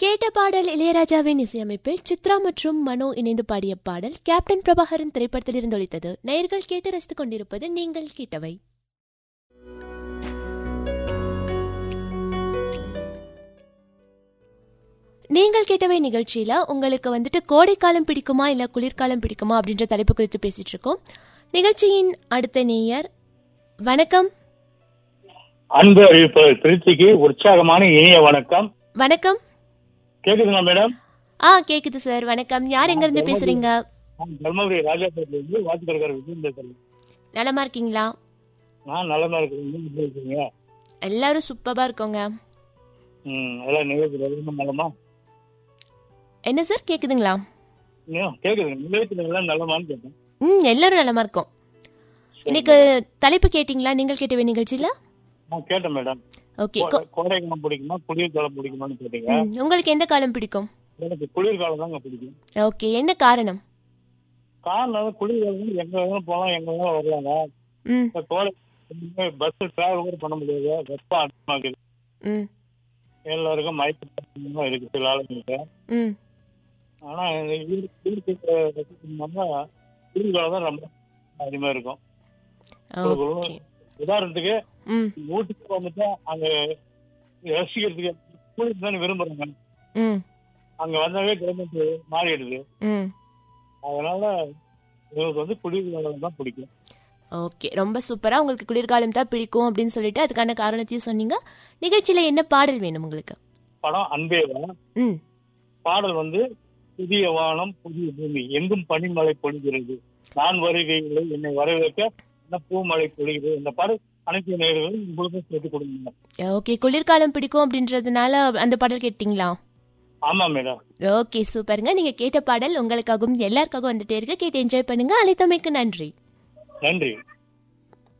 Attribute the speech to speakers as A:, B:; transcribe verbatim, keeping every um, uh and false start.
A: கேட்ட பாடல் இளையராஜாவின் இசையமைப்பில் சித்ரா மற்றும் மனோ இணைந்து பாடிய பாடல் கேப்டன் பிரபாகரன் திரைப்படத்தில் இருந்து ஒலித்தது. நேயர்கள் கேட்டு ரசித்துக் கொண்டிருப்பது நீங்கள் கேட்டவை. நீங்கள் கேட்டவை நிகழ்ச்சியில உங்களுக்கு வந்துட்டு கோடைக்காலம் பிடிக்குமா இல்ல குளிர்காலம் பிடிக்குமா அப்படின்ற தலைப்பு குறித்து பேசிட்டு இருக்கோம். நிகழ்ச்சியின் அடுத்த நேயர், வணக்கம்.
B: அன்பு அறிவிப்பாளர் திருச்சிக்கு உற்சாகமான இனிய வணக்கம்.
A: வணக்கம்.
B: கேக்குதுங்களா மேடம்?
A: ஆ கேக்குது சார். வணக்கம். யார் எங்க இருந்து பேசுறீங்க?
B: தர்மபுரி ராஜாபுரத்துல வாட்சிக்கிறேன்.
A: நலமா இருக்கீங்களா?
B: நான் நலமா இருக்கேன்.
A: எல்லாரும் சூப்பரா இருக்கோங்க.
B: ம் எல்லாம் நிகழ்ச்சி நலமா?
A: என்ன சார் கேக்குதுங்களா?
B: கேக்குது. நிகழ்ச்சி எல்லாம் நலமான்னு கேட்டேன்.
A: ம் எல்லாரும் நலமா இருக்கோம். இன்னைக்கு தலைப்பு கேட்டீங்களா? நீங்கள் கேட்டவே நிகழ்ச்சியில
B: நான் கேட்டேன் மேடம்.
A: ஓகே.
B: கோடைக்காலம் பிடிக்குமா குளிர்காலம் பிடிக்குமான்னு கேட்டீங்க.
A: உங்களுக்கு எந்த காலம் பிடிக்கும்?
B: எனக்கு குளிர்காலம் தாங்க பிடிக்கும்.
A: ஓகே. என்ன காரணம்?
B: காரணம் குளிர்காலம் எங்க வேணாலும் போகலாம், எங்க வேணாலும் வரலாங்க.
A: ம்
B: கோடை பஸ் டிராவல் கூட பண்ண முடியாது, வெப்பம் அதிகமாகுது.
A: ம்
B: எல்லாருக்கும் மயக்கம் இருக்கு சில ஆளுங்களுக்கு.
A: ம்
B: ஆனா குளிர்காலம் தான் ரொம்ப அதிகமா இருக்கும்.
A: ஓகே.
B: உதாரணத்துக்கு
A: ம்
B: ஊட்டிக்கு வந்துட்டு அங்க ரசிக்கிறதுக்கு குளிர் தானே விரும்புறாங்க.
A: ம்
B: அங்க வந்தாவே கிளைமேட் மாறிடுது.
A: ம்
B: அதனால உங்களுக்கு வந்து குளிர்காலம் தான் பிடிக்கும்.
A: ஓகே. ரொம்ப சூப்பரா உங்களுக்கு குளிர்காலம் தான் பிடிக்கும் அப்படின்னு சொல்லிட்டு அதுக்கான காரணத்தையும் சொன்னீங்க. நிகழ்ச்சியில என்ன பாடல் வேணும் உங்களுக்கு?
B: படம் அன்பேவா.
A: ம்
B: பாடல் வந்து புதிய வானம் புதிய பூமி எங்கும் பனிமழை பொழிகிறது, நான் வருகையிலே என்னை வரவேற்க என்ன பூமழை பொழிகிறது. இந்த பாடல் அனைத்து நேயர்களும் உங்களுக்கும் சேர்த்து கொடுங்க.
A: ஓகே. குளிர்காலம் பிடிக்கும் அப்படின்றதுனால அந்த பாடல் கேட்டீங்களா?
B: ஆமா மேடம்.
A: ஓகே சூப்பருங்க. நீங்க கேட்ட பாடல் உங்களுக்காகவும் எல்லாருக்காகவும் வந்துட்டே இருக்கு. கேட்டு என்ஜாய் பண்ணுங்க. அழைத்தமைக்கு நன்றி.
B: நன்றி.